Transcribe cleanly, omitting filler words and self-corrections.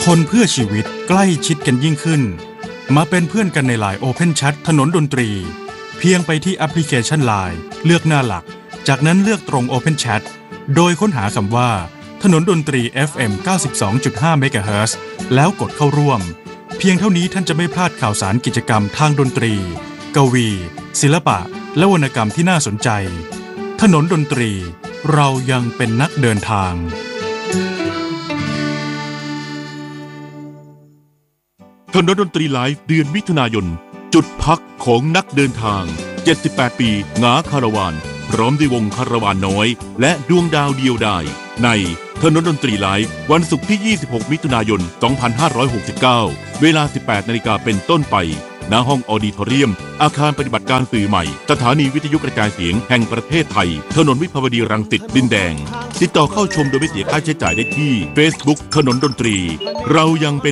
คนเพื่อชีวิตใกล้ชิดกันยิ่งขึ้นมาเป็นเพื่อนกันใน LINE Open Chat ถนนดนตรีเพียงไปที่แอปพลิเคชัน LINE เลือกหน้าหลักจากนั้นเลือกตรง Open Chat โดยค้นหาคำว่าถนนดนตรี FM 92.5 MHz แล้วกดเข้าร่วมเพียงเท่านี้ท่านจะไม่พลาดข่าวสารกิจกรรมทางดนตรีกวีศิลปะและวรรณกรรมที่น่าสนใจถนนดนตรีเรายังเป็นนักเดินทางถนนดนตรีไลฟ์เดือนมิถุนายนจุดพักของนักเดินทาง78ปีหงาคาราวานพร้อมด้วยวงคาราวานน้อยและดวงดาวเดียวดายในถนนดนตรีไลฟ์วันศุกร์ที่26มิถุนายน2569เวลา 18 นาฬิกาเป็นต้นไปณห้องออดิทอเรียมอาคารปฏิบัติการสื่อใหม่สถานีวิทยุกระจายเสียงแห่งประเทศไทยถนนวิภาวดีรังสิตดินแดงติดต่อเข้าชมโดยไม่เสียค่าใช้จ่ายได้ที่ Facebook ถนนดนตรีเรายังเป็น